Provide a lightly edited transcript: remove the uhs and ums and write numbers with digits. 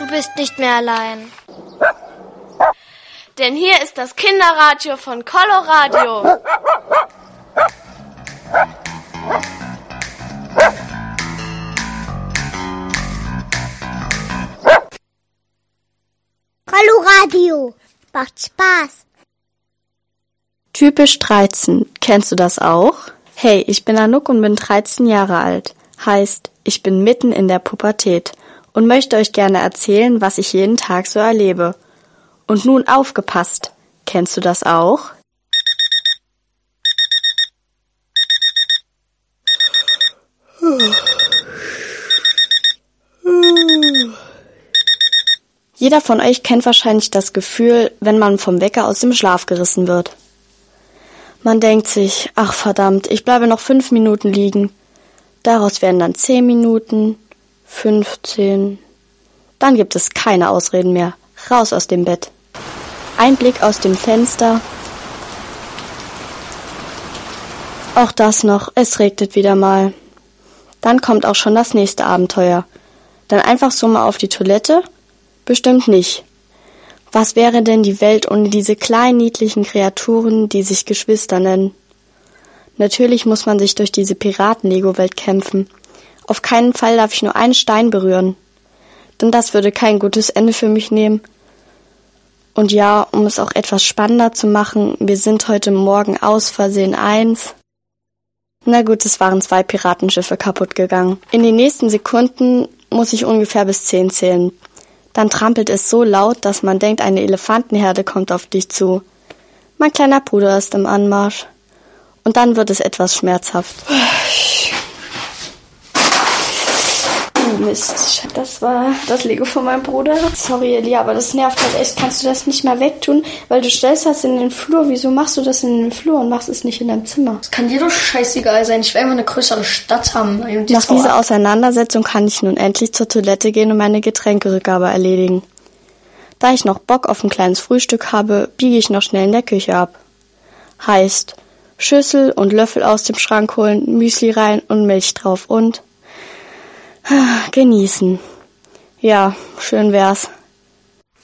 bist nicht mehr allein. Denn hier ist das Kinderradio von Coloradio. Coloradio. Macht Spaß. Typisch 13. Kennst du das auch? Hey, ich bin Anouk und bin 13 Jahre alt. Heißt, ich bin mitten in der Pubertät und möchte euch gerne erzählen, was ich jeden Tag so erlebe. Und nun aufgepasst. Kennst du das auch? Jeder von euch kennt wahrscheinlich das Gefühl, wenn man vom Wecker aus dem Schlaf gerissen wird. Man denkt sich, ach verdammt, ich bleibe noch 5 Minuten liegen. Daraus werden dann 10 Minuten, 15. Dann gibt es keine Ausreden mehr. Raus aus dem Bett. Ein Blick aus dem Fenster. Auch das noch, es regnet wieder mal. Dann kommt auch schon das nächste Abenteuer. Dann einfach so mal auf die Toilette? Bestimmt nicht. Was wäre denn die Welt ohne diese kleinen niedlichen Kreaturen, die sich Geschwister nennen? Natürlich muss man sich durch diese Piraten-Lego-Welt kämpfen. Auf keinen Fall darf ich nur einen Stein berühren. Denn das würde kein gutes Ende für mich nehmen. Und ja, um es auch etwas spannender zu machen, wir sind heute Morgen aus Versehen 1. Na gut, es waren 2 Piratenschiffe kaputt gegangen. In den nächsten Sekunden muss ich ungefähr bis 10 zählen. Dann trampelt es so laut, dass man denkt, eine Elefantenherde kommt auf dich zu. Mein kleiner Bruder ist im Anmarsch. Und dann wird es etwas schmerzhaft. Oh Mist, das war das Lego von meinem Bruder. Sorry, Elia, aber das nervt halt echt. Kannst du das nicht mal wegtun? Weil du stellst das in den Flur. Wieso machst du das in den Flur und machst es nicht in deinem Zimmer? Das kann dir doch scheißegal sein. Ich will einfach eine größere Stadt haben. Nach dieser Auseinandersetzung kann ich nun endlich zur Toilette gehen und meine Getränkerückgabe erledigen. Da ich noch Bock auf ein kleines Frühstück habe, biege ich noch schnell in der Küche ab. Heißt, Schüssel und Löffel aus dem Schrank holen, Müsli rein und Milch drauf und genießen. Ja, schön wär's.